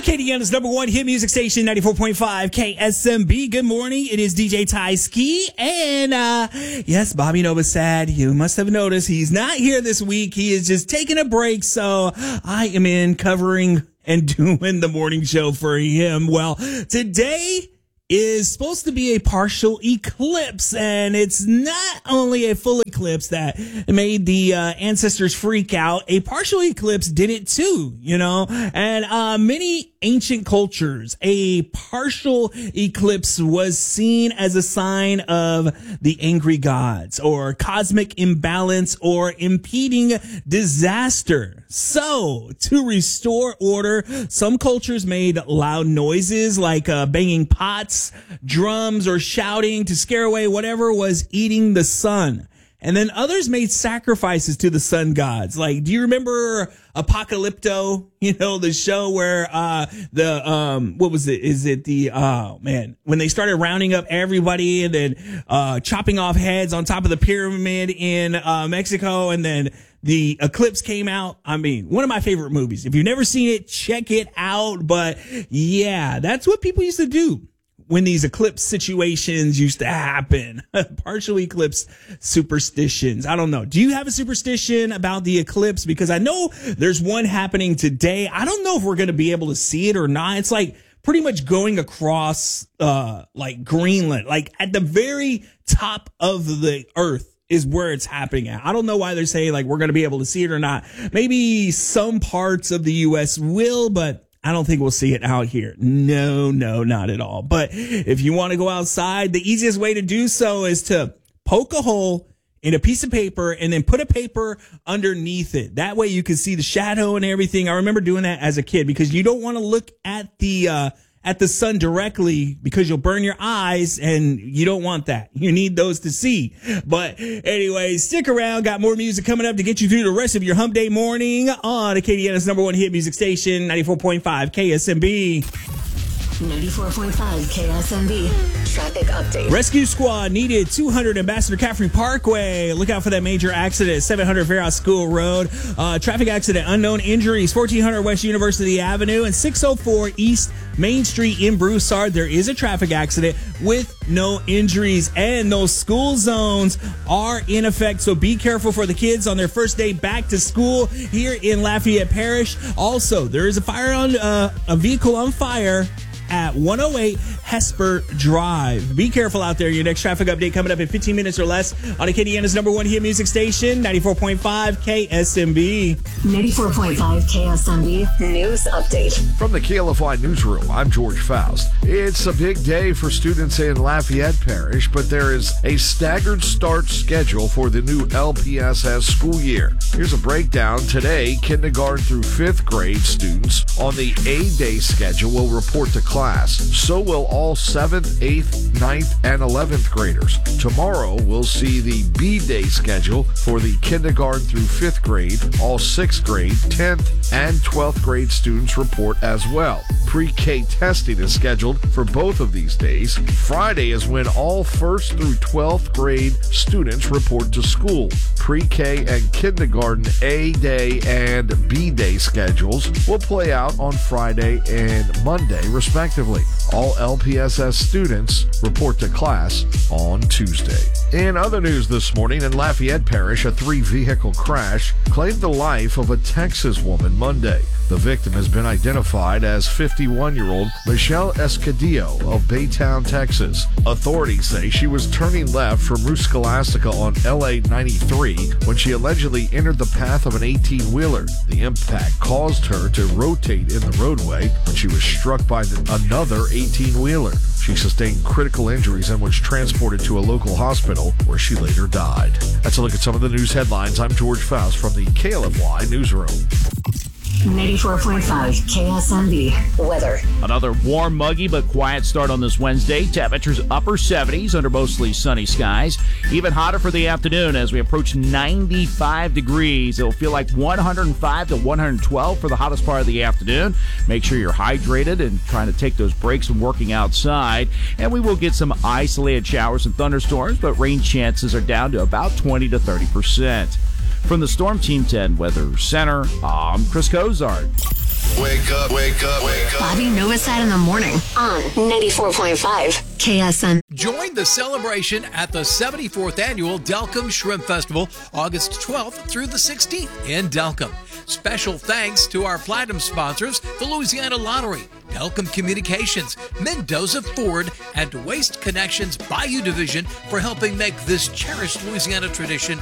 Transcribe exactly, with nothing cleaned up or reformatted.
Acadiana's number one hit music station, ninety-four point five K S M B. Good morning. It is D J Ty Ski. And, uh, yes, Bobby Nova's sad. You must have noticed he's not here this week. He is just taking a break. So I am in covering and doing the morning show for him. Well, today is supposed to be a partial eclipse, and it's not only a full eclipse that made the uh, ancestors freak out. A partial eclipse did it too, you know, and uh, many ancient cultures, a partial eclipse was seen as a sign of the angry gods or cosmic imbalance or impeding disaster. So to restore order, some cultures made loud noises like uh, banging pots, drums, or shouting to scare away whatever was eating the sun. And then others made sacrifices to the sun gods. Like, do you remember Apocalypto? You know, the show where, uh, the, um, what was it? Is it the, oh man, when they started rounding up everybody and then, uh, chopping off heads on top of the pyramid in, uh, Mexico, and then the eclipse came out. I mean, one of my favorite movies. If you've never seen it, check it out. But yeah, that's what people used to do when these eclipse situations used to happen. Partial eclipse superstitions. I don't know. Do you have a superstition about the eclipse? Because I know there's one happening today. I don't know if we're going to be able to see it or not. It's like pretty much going across, uh, like Greenland, like at the very top of the earth is where it's happening at. I don't know why they're saying like we're going to be able to see it or not. Maybe some parts of the U S will, but I don't think we'll see it out here. No, no, not at all. But if you want to go outside, the easiest way to do so is to poke a hole in a piece of paper and then put a paper underneath it. That way you can see the shadow and everything. I remember doing that as a kid because you don't want to look at the, uh, at the sun directly because you'll burn your eyes and you don't want that. You need those to see. But anyway, stick around. Got more music coming up to get you through the rest of your hump day morning on Acadiana's number one hit music station, ninety-four point five K S M B. ninety-four point five K S M B. Traffic update. Rescue squad needed two hundred Ambassador Caffrey Parkway. Look out for that major accident at seven hundred Fairhouse School Road. Uh, traffic accident, unknown injuries, fourteen hundred West University Avenue and six oh four East Main Street in Broussard. There is a traffic accident with no injuries, and those school zones are in effect. So be careful for the kids on their first day back to school here in Lafayette Parish. Also, there is a fire on uh, a vehicle on fire at one oh eight Hesper Drive. Be careful out there. Your next traffic update coming up in fifteen minutes or less on Acadiana's number one hit music station, ninety-four point five K S M B. ninety-four point five K S M B News Update. From the K L F Y Newsroom, I'm George Faust. It's a big day for students in Lafayette Parish, but there is a staggered start schedule for the new L P S S school year. Here's a breakdown. Today, kindergarten through fifth grade students on the A-Day schedule will report to class. So will all seventh, eighth, ninth, and eleventh graders. Tomorrow, we'll see the B-Day schedule for the kindergarten through fifth grade. All sixth grade, tenth, and twelfth grade students report as well. Pre-K testing is scheduled for both of these days. Friday is when all first through twelfth grade students report to school. Pre-K and kindergarten A-Day and B-Day schedules will play out on Friday and Monday, respectively. All L P S S students report to class on Tuesday. In other news this morning, in Lafayette Parish, a three-vehicle crash claimed the life of a Texas woman Monday. The victim has been identified as fifty-one-year-old Michelle Escudillo of Baytown, Texas. Authorities say she was turning left from Route Scholastica on L A ninety-three when she allegedly entered the path of an eighteen-wheeler. The impact caused her to rotate in the roadway when she was struck by the, another eighteen-wheeler. She sustained critical injuries and was transported to a local hospital where she later died. That's a look at some of the news headlines. I'm George Faust from the K L F Y Newsroom. ninety-four point five K S M B weather. Another warm, muggy, but quiet start on this Wednesday. Temperatures upper seventies under mostly sunny skies. Even hotter for the afternoon as we approach ninety-five degrees. It'll feel like one hundred five to one hundred twelve for the hottest part of the afternoon. Make sure you're hydrated and trying to take those breaks from working outside. And we will get some isolated showers and thunderstorms, but rain chances are down to about twenty to thirty percent. From the Storm Team ten Weather Center, I'm Chris Cozart. Wake up, wake up, wake up. Bobby Novosad in the morning on ninety-four point five K S M. Join the celebration at the seventy-fourth Annual Delcom Shrimp Festival, August twelfth through the sixteenth in Delcom. Special thanks to our platinum sponsors, the Louisiana Lottery, Delcom Communications, Mendoza Ford, and Waste Connections Bayou Division for helping make this cherished Louisiana tradition